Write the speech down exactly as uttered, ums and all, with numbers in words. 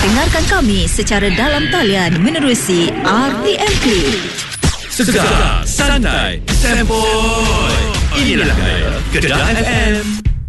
Dengarkan kami secara dalam talian menerusi R T M Click. Segar, santai, sempoi. Inilah gaya Kedah F M.